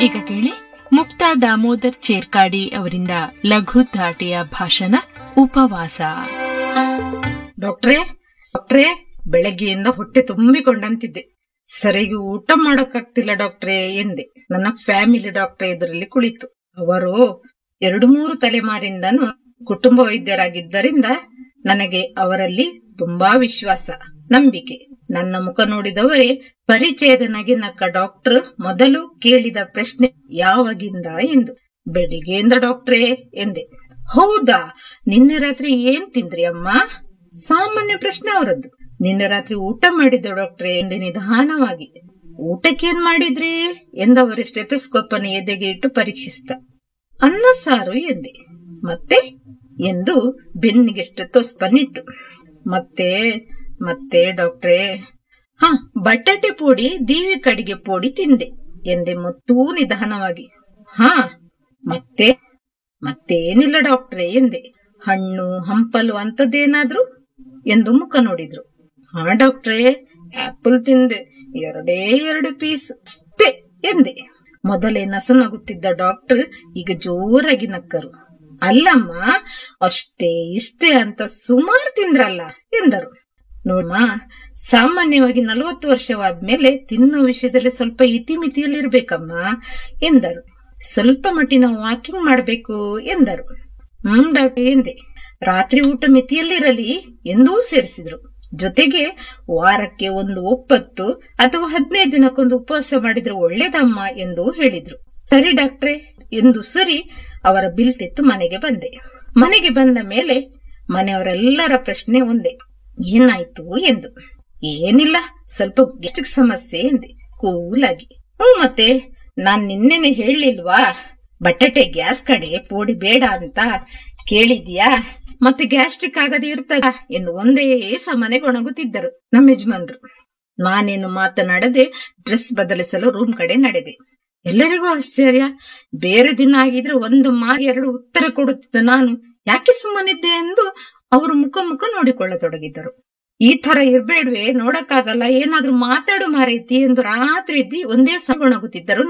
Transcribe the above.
ಈಗ ಕೇಳಿ ಮುಕ್ತಾ ದಾಮೋದರ್ ಚೇರ್ಕಾಡಿ ಅವರಿಂದ ಲಘು ಧಾಟಿಯ ಭಾಷಣ ಉಪವಾಸ. ಡಾಕ್ಟ್ರೇ, ಬೆಳಗ್ಗೆಯಿಂದ ಹೊಟ್ಟೆ ತುಂಬಿಕೊಂಡಂತಿದ್ದೆ. ಸರಿಯಾಗಿ ಊಟ ಮಾಡೋಕ್ಕಾಗ್ತಿಲ್ಲ ಡಾಕ್ಟ್ರೇ ಎಂದೆ. ನನ್ನ ಫ್ಯಾಮಿಲಿ ಡಾಕ್ಟರ್ ಎದುರಲ್ಲಿ ಕುಳಿತು. ಅವರು 2-3 ತಲೆಮಾರಿಂದನೂ ಕುಟುಂಬ ವೈದ್ಯರಾಗಿದ್ದರಿಂದ ನನಗೆ ಅವರಲ್ಲಿ ತುಂಬಾ ವಿಶ್ವಾಸ, ನಂಬಿಕೆ. ನನ್ನ ಮುಖ ನೋಡಿದವರೇ ಪರಿಚಯದ ನಗೆ ನಕ್ಕ ಡಾಕ್ಟರ್ ಮೊದಲು ಕೇಳಿದ ಪ್ರಶ್ನೆ ಯಾವಾಗಿಂದ ಎಂದು. ಬೆಳಿಗ್ಗೆಯಿಂದ ಡಾಕ್ಟ್ರೇ ಎಂದೆ. ಹೌದಾ, ನಿನ್ನೆ ರಾತ್ರಿ ಏನ್ ತಿಂದ್ರಿ ಅಮ್ಮ? ಸಾಮಾನ್ಯ ಪ್ರಶ್ನೆ ಅವರದ್ದು. ನಿನ್ನೆ ರಾತ್ರಿ ಊಟ ಮಾಡಿದ್ದ ಡಾಕ್ಟ್ರೇ ಎಂದೆ ನಿಧಾನವಾಗಿ. ಊಟಕ್ಕೇನ್ ಮಾಡಿದ್ರಿ ಎಂದವರ ಸ್ಟೆಥೋಸ್ಕೋಪ್ ಅನ್ನು ಎದೆಗೆ ಇಟ್ಟು ಪರೀಕ್ಷಿಸಿದ. ಅನ್ನ ಸಾರು ಎಂದೆ. ಮತ್ತೆ ಎಂದು ಬೆನ್ನಿಗೆ ಸ್ಟೆಥೋಸ್ಕೋಪ್ ಇಟ್ಟು. ಮತ್ತೆ ಡಾಕ್ಟ್ರೇ, ಬಟಾಟೆ ಪೋಡಿ, ದೀವಿ ಕಡಿಗೆ ಪೋಡಿ ತಿಂದೆ ಎಂದೆ ಮತ್ತೂ ನಿಧಾನವಾಗಿ. ಮತ್ತೇನಿಲ್ಲ ಡಾಕ್ಟ್ರೇ ಎಂದೆ. ಹಣ್ಣು ಹಂಪಲು ಅಂತದ್ದೇನಾದ್ರು ಎಂದು ಮುಖ ನೋಡಿದ್ರು. ಡಾಕ್ಟ್ರೇ, ಆಪಲ್ ತಿಂದೆ, 2 ಪೀಸ್ ಅಷ್ಟೇ ಎಂದೆ. ಮೊದಲೇ ನಸನಗುತ್ತಿದ್ದ ಡಾಕ್ಟರ್ ಈಗ ಜೋರಾಗಿ ನಕ್ಕರು. ಅಲ್ಲಮ್ಮ, ಅಷ್ಟೇ ಇಷ್ಟೇ ಅಂತ ಸುಮಾರು ತಿಂದ್ರಲ್ಲ ಎಂದರು. ನೋಡಮ್ಮ, ಸಾಮಾನ್ಯವಾಗಿ 40 ವರ್ಷವಾದ್ಮೇಲೆ ತಿನ್ನೋ ವಿಷಯದಲ್ಲಿ ಸ್ವಲ್ಪ ಇತಿಮಿತಿಯಲ್ಲಿರ್ಬೇಕಮ್ಮ ಎಂದರು. ಸ್ವಲ್ಪ ಮಟ್ಟಿನ ವಾಕಿಂಗ್ ಮಾಡ್ಬೇಕು ಎಂದರು. ಡಾಕ್ಟರ್ ಎಂದೆ. ರಾತ್ರಿ ಊಟ ಮಿತಿಯಲ್ಲಿರಲಿ ಎಂದೂ ಸೇರಿಸಿದ್ರು. ಜೊತೆಗೆ ವಾರಕ್ಕೆ 1 ಒಪ್ಪತ್ತು ಅಥವಾ 15 ದಿನಕ್ಕೊಂದು ಉಪವಾಸ ಮಾಡಿದ್ರೆ ಒಳ್ಳೇದಮ್ಮ ಎಂದು ಹೇಳಿದ್ರು. ಸರಿ ಡಾಕ್ಟ್ರೇ ಎಂದು ಸರಿ ಅವರ ಬಿಲ್ ತೆತ್ತು ಮನೆಗೆ ಬಂದೆ. ಮನೆಗೆ ಬಂದ ಮೇಲೆ ಮನೆಯವರೆಲ್ಲರ ಪ್ರಶ್ನೆ ಒಂದೇ, ಏನಾಯ್ತು ಎಂದು. ಏನಿಲ್ಲ, ಸ್ವಲ್ಪ ಗ್ಯಾಸ್ಟ್ರಿಕ್ ಸಮಸ್ಯೆ ಎಂದೆ ಕೂಲಾಗಿ. ಮತ್ತೆ ನಾನ್ ನಿನ್ನೆನೆ ಹೇಳಿಲ್ವಾ, ಬಟಾಟೆ ಗ್ಯಾಸ್ ಕಡೆ ಪೋಡಿ ಬೇಡ ಅಂತ ಕೇಳಿದ್ಯಾ? ಮತ್ತೆ ಗ್ಯಾಸ್ಟ್ರಿಕ್ ಆಗದೆ ಇರ್ತದ ಎಂದು ಒಂದೇ ಸಮನೆ ಗೊಣಗುತ್ತಿದ್ದರು ನಮ್ಮ ಯಜಮಾನ್ರು. ನಾನೇನು ಮಾತನಾಡದೆ ಡ್ರೆಸ್ ಬದಲಿಸಲು ರೂಮ್ ಕಡೆ ನಡೆದೆ. ಎಲ್ಲರಿಗೂ ಆಶ್ಚರ್ಯ. ಬೇರೆ ದಿನ ಆಗಿದ್ರೆ 1 ಮಾರ್ಕ್ 2 ಉತ್ತರ ಕೊಡುತ್ತಿದ್ದ ನಾನು ಯಾಕೆ ಸುಮ್ಮನಿದ್ದೆ ಎಂದು ಅವರು ಮುಖ ನೋಡಿಕೊಳ್ಳತೊಡಗಿದ್ದರು. ಈ ತರ ಇರ್ಬೇಡ್ವೆ, ನೋಡಕ್ಕಾಗಲ್ಲ, ಏನಾದ್ರೂ ಮಾತಾಡು ಮಾರೈತಿ ಎಂದು ರಾತ್ರಿ ಒಂದೇ ಸಹ ಗೊಣಗುತ್ತಿದ್ದರು.